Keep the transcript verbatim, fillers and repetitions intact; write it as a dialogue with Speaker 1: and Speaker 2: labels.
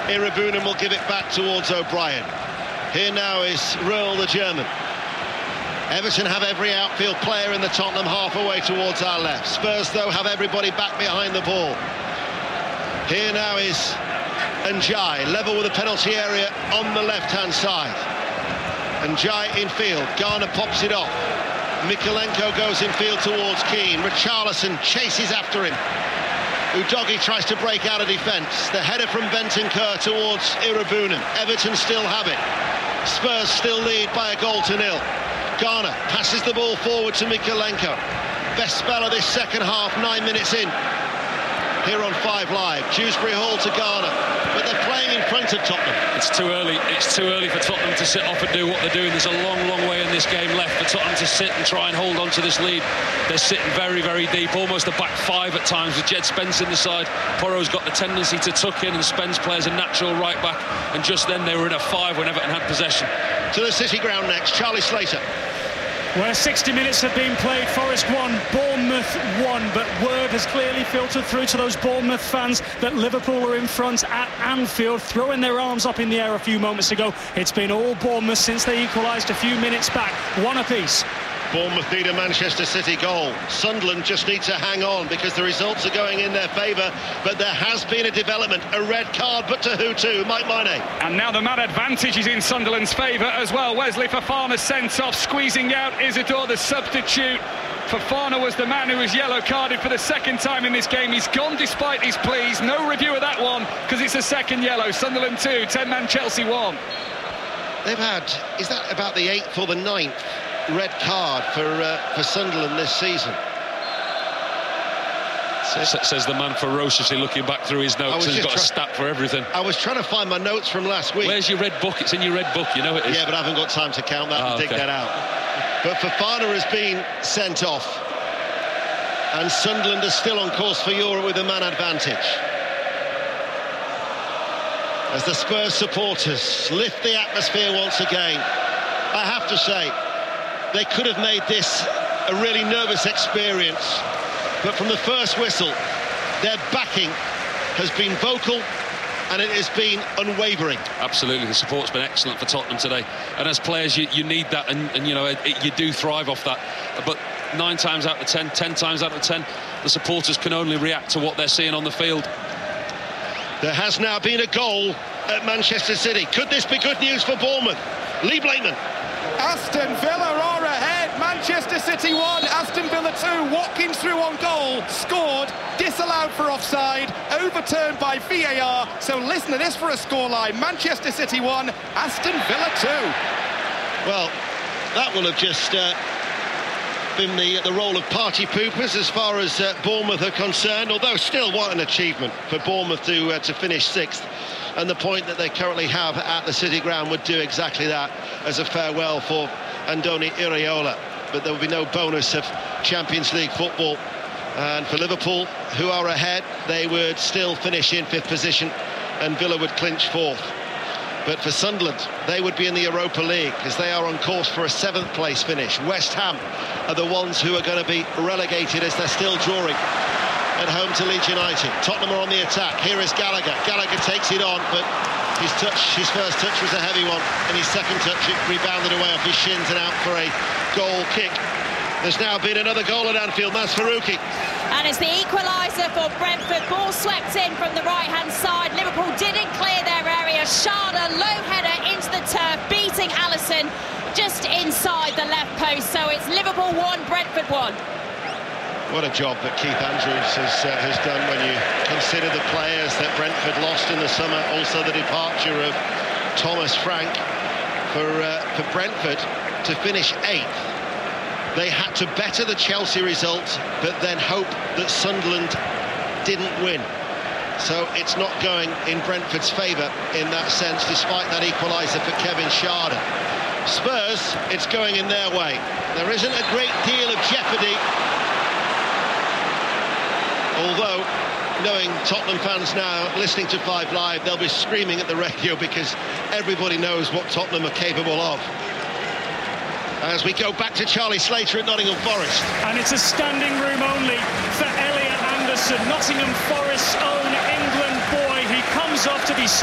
Speaker 1: Irabunen will give it back towards O'Brien. Here now is Röhl, the German. Everton have every outfield player in the Tottenham half away towards our left. Spurs, though, have everybody back behind the ball. Here now is Njai, level with the penalty area on the left-hand side. Njai in field. Garner pops it off. Mykolenko goes in field towards Keane. Richarlison chases after him. Udogie tries to break out of defence. The header from Bentancur towards Irabunen. Everton still have it. Spurs still lead by a goal to nil. Garner passes the ball forward to Mykolenko. Best spell of this second half, nine minutes in. Here on Five Live, Dewsbury Hall to Garner, but they're playing in front of Tottenham.
Speaker 2: It's too early. It's too early for Tottenham to sit off and do what they're doing. There's a long, long way in this game left for Tottenham to sit and try and hold on to this lead. They're sitting very, very deep, almost a back five at times with Jed Spence in the side. Porro's got the tendency to tuck in, and Spence plays a natural right back. And just then they were in a five when Everton had possession.
Speaker 1: To the City ground next, Charlie Slater.
Speaker 3: Where sixty minutes have been played, Forest won, Bournemouth won, but word has clearly filtered through to those Bournemouth fans that Liverpool are in front at Anfield, throwing their arms up in the air a few moments ago. It's been all Bournemouth since they equalised a few minutes back, one apiece.
Speaker 1: Bournemouth need a Manchester City goal. Sunderland just need to hang on because the results are going in their favour, but there has been a development, a red card, but to who to? Mike Maine.
Speaker 4: And now the man advantage is in Sunderland's favour as well. Wesley Fofana sent off, squeezing out Isidore, the substitute. Fofana was the man who was yellow carded for the second time in this game. He's gone despite his pleas. No review of that one because it's a second yellow. Sunderland two, ten-man Chelsea one.
Speaker 1: They've had, is that about the eighth or the ninth red card for uh, for Sunderland this season?
Speaker 2: S says the man ferociously looking back through his notes. He's got a stat for everything.
Speaker 1: I was trying to find my notes from last week.
Speaker 2: Where's your red book? It's in your red book, you know it is.
Speaker 1: Yeah, but I haven't got time to count that
Speaker 2: oh,
Speaker 1: and dig
Speaker 2: okay.
Speaker 1: that out. But Fofana has been sent off, and Sunderland is still on course for Europe with a man advantage. As the Spurs supporters lift the atmosphere once again, I have to say, they could have made this a really nervous experience, but from the first whistle, their backing has been vocal and it has been unwavering.
Speaker 2: Absolutely, the support's been excellent for Tottenham today, and as players you, you need that, and, and you know it, it, you do thrive off that. But nine times out of ten, ten times out of ten, the supporters can only react to what they're seeing on the field.
Speaker 1: There has now been a goal at Manchester City. Could this be good news for Bournemouth? Lee Blakeman.
Speaker 5: Aston Villa are ahead. Manchester City one, Aston Villa two. Watkins through on goal, scored, disallowed for offside, overturned by V A R. So listen to this for a scoreline. Manchester City one, Aston Villa two.
Speaker 1: Well, that will have just uh, been the, the role of party poopers as far as uh, Bournemouth are concerned, although still what an achievement for Bournemouth to, uh, to finish sixth. And the point that they currently have at the City ground would do exactly that as a farewell for Andoni Iraola. But there will be no bonus of Champions League football. And for Liverpool, who are ahead, they would still finish in fifth position and Villa would clinch fourth. But for Sunderland, they would be in the Europa League as they are on course for a seventh place finish. West Ham are the ones who are going to be relegated as they're still drawing at home to Leeds United. Tottenham are on the attack. Here is Gallagher. Gallagher takes it on, but his touch, his first touch was a heavy one, and his second touch, it rebounded away off his shins and out for a goal kick. There's now been another goal at Anfield. Maz Farouki.
Speaker 6: And it's the equaliser for Brentford. Ball swept in from the right-hand side. Liverpool didn't clear their area. Schade, low header into the turf, beating Alisson just inside the left post. So it's Liverpool one, Brentford one.
Speaker 1: What a job that Keith Andrews has, uh, has done when you consider the players that Brentford lost in the summer. Also the departure of Thomas Frank for, uh, for Brentford to finish eighth. They had to better the Chelsea result, but then hope that Sunderland didn't win. So it's not going in Brentford's favour in that sense, despite that equaliser for Kevin Schade. Spurs, it's going in their way. There isn't a great deal of jeopardy, although, knowing Tottenham fans now listening to Five Live, they'll be screaming at the radio because everybody knows what Tottenham are capable of. As we go back to Charlie Slater at Nottingham Forest.
Speaker 3: And it's a standing room only for Elliot Anderson, Nottingham Forest's own England boy. He comes off to be